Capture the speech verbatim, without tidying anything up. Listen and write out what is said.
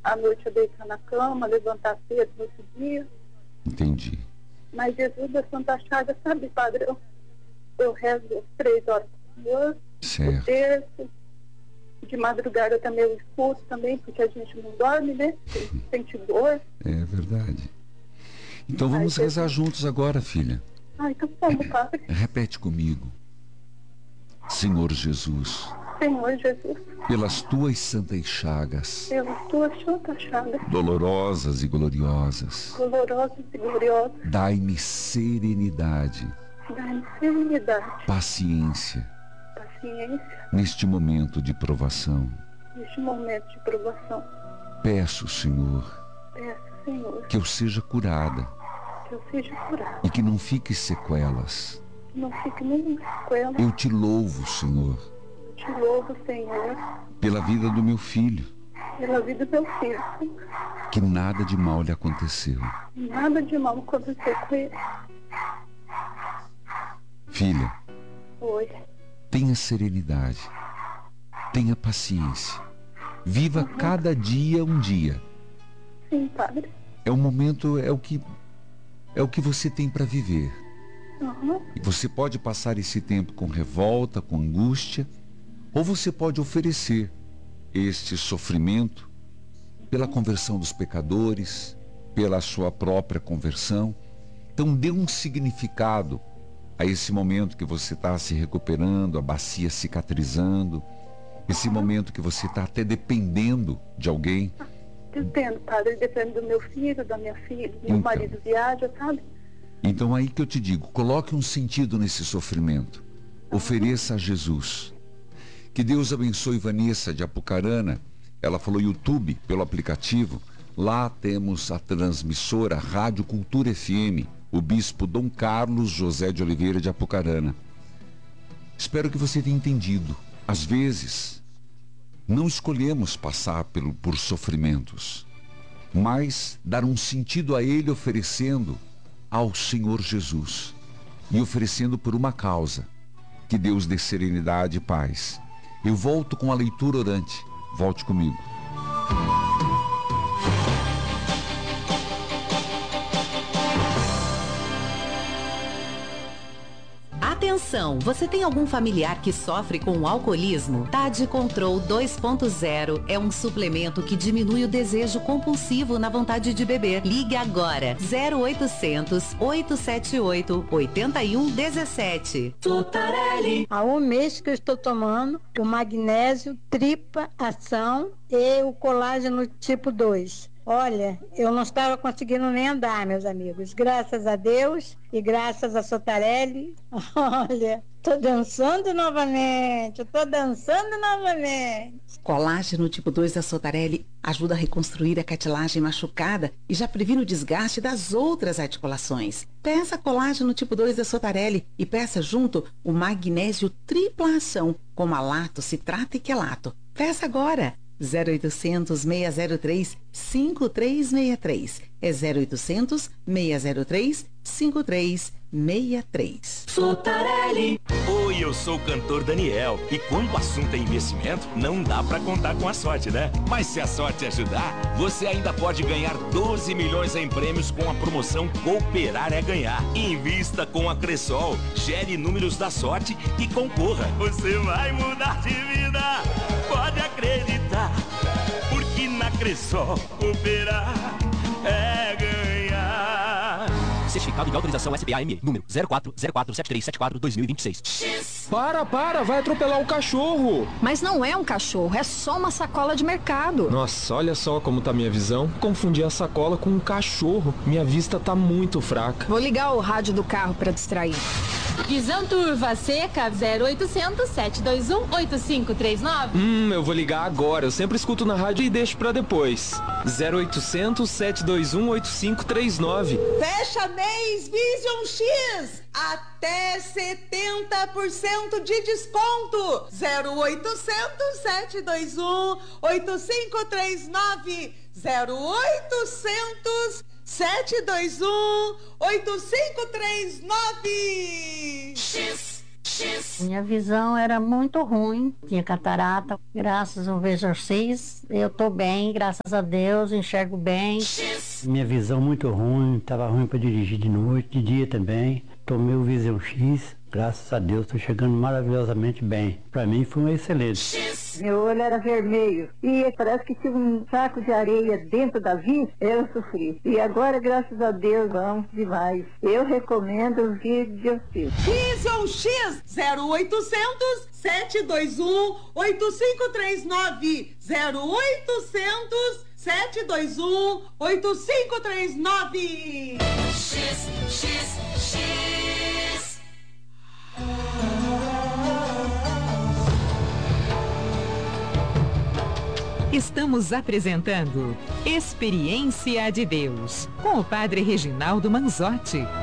à noite eu deitar na cama, levantar cedo no outro dia. Entendi. Mas Jesus da Santa Chaga, sabe, padre, eu, eu rezo às três horas do Senhor, o terço. De madrugada também eu escuto também, porque a gente não dorme, né? Sente dor. É verdade. Então vamos Ai, rezar Jesus. juntos agora, filha. Ah, então vamos, padre. Repete comigo. Senhor Jesus. Senhor Jesus. Pelas tuas santas chagas. Pelas tuas santas chagas. Dolorosas e gloriosas. Dolorosas e gloriosas. Dai-me serenidade. Dai-me serenidade. Paciência. Paciência. Neste momento de provação. Neste momento de provação. Peço, Senhor. Peço, Senhor. Que eu seja curada. Que eu seja curada. E que não fique sequelas. Que não fique nenhuma sequela. Eu te louvo, Senhor. Eu te louvo, Senhor. Pela vida do meu filho. Pela vida do meu filho. Que nada de mal lhe aconteceu. Nada de mal aconteceu com ele. Filha. Oi. Tenha serenidade. Tenha paciência. Viva uhum. cada dia um dia. Sim, padre. É o momento, é o que é o que você tem para viver. Uhum. E você pode passar esse tempo com revolta, com angústia, ou você pode oferecer este sofrimento pela conversão dos pecadores, pela sua própria conversão. Então dê um significado a esse momento que você está se recuperando, a bacia cicatrizando, esse uhum. momento que você está até dependendo de alguém. Dependo, padre, dependo do meu filho, da minha filha, do meu então, marido viaja, sabe? Então aí que eu te digo, coloque um sentido nesse sofrimento. Uhum. Ofereça a Jesus. Que Deus abençoe Vanessa de Apucarana. Ela falou YouTube pelo aplicativo. Lá temos a transmissora Rádio Cultura F M, o bispo Dom Carlos José de Oliveira de Apucarana. Espero que você tenha entendido. Às vezes, não escolhemos passar por, por sofrimentos, mas dar um sentido a ele oferecendo ao Senhor Jesus e oferecendo por uma causa. Que Deus dê serenidade e paz. Eu volto com a leitura orante. Volte comigo. Atenção, você tem algum familiar que sofre com o alcoolismo? Tade Control dois ponto zero é um suplemento que diminui o desejo compulsivo na vontade de beber. Ligue agora, zero oitocentos, oito sete oito, oito um um sete. Sotarelli. Há um mês que eu estou tomando o magnésio, tripa, ação e o colágeno tipo dois. Olha, eu não estava conseguindo nem andar, meus amigos. Graças a Deus e graças a Sotarelli. Olha, tô dançando novamente, tô dançando novamente. Colágeno tipo dois da Sotarelli ajuda a reconstruir a cartilagem machucada e já previne o desgaste das outras articulações. Peça colágeno tipo dois da Sotarelli e peça junto o magnésio tripla ação com malato, citrato e quelato. Peça agora. zero oitocentos, seis zero três, cinco três seis três. É zero oitocentos, seis zero três, cinco três seis três. Sotarelli. Oi, eu sou o cantor Daniel. E quando o assunto é investimento, não dá pra contar com a sorte, né? Mas se a sorte ajudar, você ainda pode ganhar doze milhões em prêmios com a promoção Cooperar é Ganhar. Invista com a Cressol, gere números da sorte e concorra. Você vai mudar de vida, pode acreditar. Porque na Cressol, cooperar é ganhar. Certificado de autorização S B A M E, número zero quatro zero quatro sete três sete quatro dois mil e vinte e seis. Para, para, vai atropelar o cachorro. Mas não é um cachorro, é só uma sacola de mercado. Nossa, olha só como tá minha visão. Confundi a sacola com um cachorro. Minha vista tá muito fraca. Vou ligar o rádio do carro para distrair. Visão turva seca zero oitocentos, sete dois um, oito cinco três nove. Hum, eu vou ligar agora. Eu sempre escuto na rádio e deixo pra depois. zero oitocentos, sete dois um, oito cinco três nove. Fecha mês Vision X. Até setenta por cento de desconto. zero oitocentos, sete dois um, oito cinco três nove. zero oitocentos, sete dois um, oito cinco três nove. X, Minha visão era muito ruim, tinha catarata. Graças ao Visão X, eu tô bem, graças a Deus, enxergo bem. Minha visão muito ruim, estava ruim para dirigir de noite, de dia também. Tomei o Visão X, graças a Deus, estou chegando maravilhosamente bem. Para mim foi um excelente. Meu olho era vermelho e parece que tinha um saco de areia dentro da vista, eu sofri. E agora, graças a Deus, vamos demais. Eu recomendo o Vision X. Vision X zero oitocentos, sete dois um, oito cinco três nove zero oitocentos, sete dois um, oito cinco três nove. X, X, X. Estamos apresentando Experiência de Deus, com o Padre Reginaldo Manzotti.